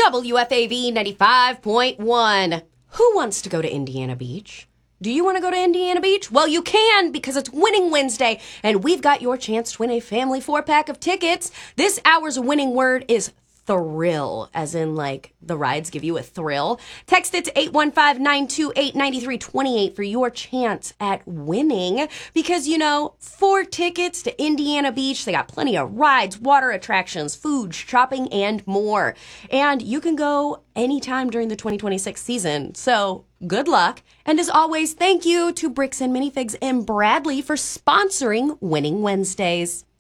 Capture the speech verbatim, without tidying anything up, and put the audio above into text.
W F A V ninety-five point one. Who wants to go to Indiana Beach? Do you want to go to Indiana Beach? Well, you can, because it's Winning Wednesday, and we've got your chance to win a family four-pack of tickets. This hour's winning word is thrill, as in, like, the rides give you a thrill. Text it to eight one five, nine two eight, nine three two eight for your chance at winning, because, you know, four tickets to Indiana Beach. They got plenty of rides, water attractions, food, shopping, and more. And you can go anytime during the twenty twenty-six season, so good luck. And as always, thank you to Bricks and Minifigs and Bradley for sponsoring Winning Wednesdays.